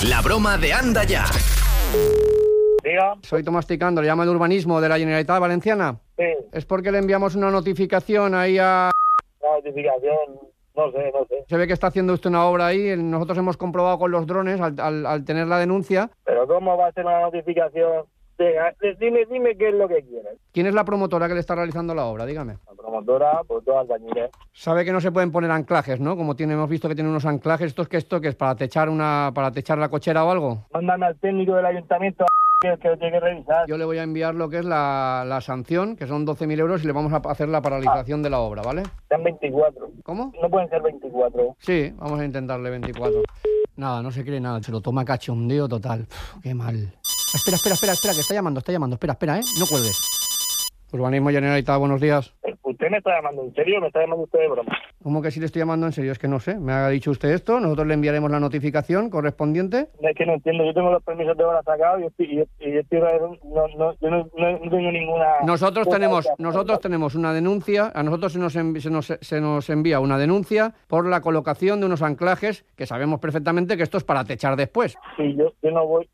La broma de Anda Ya. Diga. Soy Tomás Ticando, le llamo de Urbanismo de la Generalitat Valenciana. Sí, Es porque le enviamos una notificación ahí a... la notificación, no sé. Se ve que está haciendo usted una obra ahí. Nosotros hemos comprobado con los drones al tener la denuncia. Pero ¿cómo va a ser una notificación? Dime qué es lo que quieres. ¿Quién es la promotora que le está realizando la obra? Dígame. La promotora, pues dos albañiles. Sabe que no se pueden poner anclajes, ¿no? Como hemos visto que tiene unos anclajes. ¿Esto qué es? ¿Para techar la cochera o algo? Mándame al técnico del ayuntamiento que lo tiene que revisar. Yo le voy a enviar lo que es la sanción, que son 12.000 euros, y le vamos a hacer la paralización de la obra, ¿vale? Están 24. ¿Cómo? No pueden ser 24. Sí, vamos a intentarle 24. Nada, no se cree nada, se lo toma cachondeo total. Uf, qué mal. Espera, que está llamando. Espera, no cuelgues. Urbanismo Generalitat, buenos días. ¿Usted me está llamando en serio o me está llamando usted de broma? ¿Cómo que sí le estoy llamando en serio? Es que no sé, me ha dicho usted esto, nosotros le enviaremos la notificación correspondiente. Es que no entiendo, yo tengo los permisos de obra sacados y yo no tengo ninguna... Nosotros tenemos una denuncia, a nosotros se nos envía una denuncia por la colocación de unos anclajes que sabemos perfectamente que esto es para techar después. Sí, yo no voy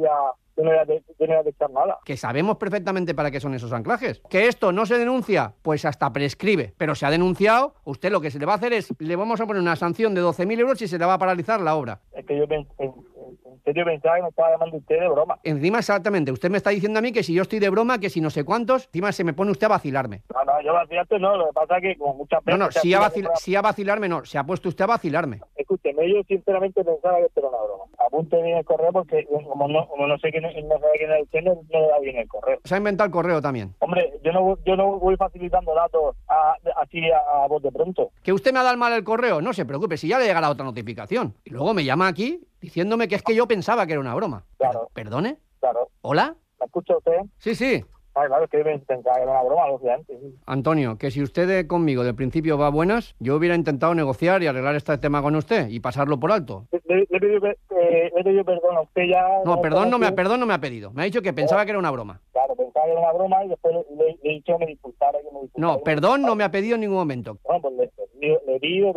a techar nada. Que sabemos perfectamente para qué son esos anclajes. ¿Que esto no se denuncia? Pues hasta prescribe. Pero se ha denunciado, usted lo que se le va a hacer es, le vamos a poner una sanción de 12.000 euros y se le va a paralizar la obra. Es que yo en serio pensaba que me estaba llamando usted de broma. Encima, exactamente, usted me está diciendo a mí que si yo estoy de broma, que si no sé cuántos, encima se me pone usted a vacilarme. No, yo vacilarte no, lo que pasa es que como muchas veces... No, si a vacilarme no, se ha puesto usted a vacilarme. Escúcheme, yo sinceramente pensaba que esto era una broma. Apunte bien el correo porque como no sé quién no sabe quién es usted, no le da bien el correo. Se ha inventado el correo también. Hombre, yo no voy facilitando datos así a voz de pronto. ¿Que usted me ha dado mal el correo? No se preocupe, si ya le llegará otra notificación. Y luego me llama aquí diciéndome que es que yo pensaba que era una broma. Claro. ¿Perdone? Claro. ¿Hola? ¿Me escucha usted? Sí. Claro, es que yo pensaba que era una broma, obviamente. Sí. Antonio, que si usted conmigo del principio va a buenas, yo hubiera intentado negociar y arreglar este tema con usted y pasarlo por alto. Le he pedido perdón a usted ya... No, perdón no me ha pedido. Me ha dicho que pensaba que era una broma. Claro, pensaba que era una broma y después le he dicho que me disculpara. No, perdón no me ha pedido en ningún momento. Bueno, pues le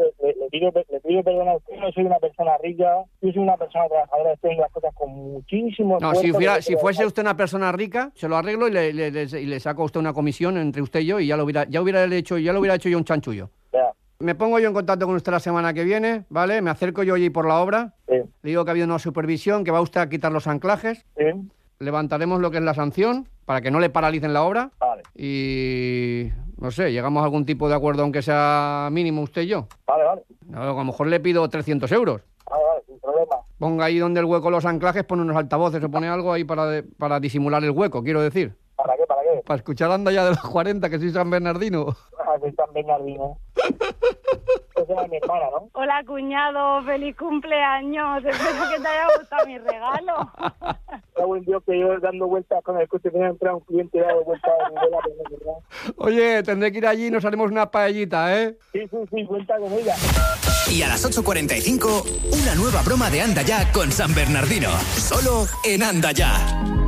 pido perdón a usted. No soy una persona rica, yo soy una persona trabajadora, estoy en las cosas con muchísimo No, esfuerzo. si fuese usted una persona rica, se lo arreglo y le saco a usted una comisión entre usted y yo y ya lo hubiera hecho yo un chanchullo. Ya. Me pongo yo en contacto con usted la semana que viene, ¿vale? Me acerco yo allí por la obra. Sí. Le digo que ha habido una supervisión, que va usted a quitar los anclajes. Sí. Levantaremos lo que es la sanción para que no le paralicen la obra. Vale. Y no sé, llegamos a algún tipo de acuerdo aunque sea mínimo usted y yo. Vale. No, a lo mejor le pido 300 euros. Vale, sin problema. Ponga ahí donde el hueco los anclajes, pone unos altavoces o pone algo ahí para disimular el hueco, quiero decir. ¿Para qué? Para escuchar Anda Ya de los 40, que soy San Bernardino. Soy San Bernardino. Esa es mi hermana, ¿no? Hola, cuñado, feliz cumpleaños. Espero que te haya gustado mi regalo. Qué buen Dios que yo dando vueltas con el coche, tenía entrado un cliente y dado vueltas a mi vela, pero no sé nada. Oye, tendré que ir allí y nos haremos una paellita, ¿eh? Sí, cuenta con ella. Y a las 8:45, una nueva broma de Anda Ya con San Bernardino. Solo en Anda Ya.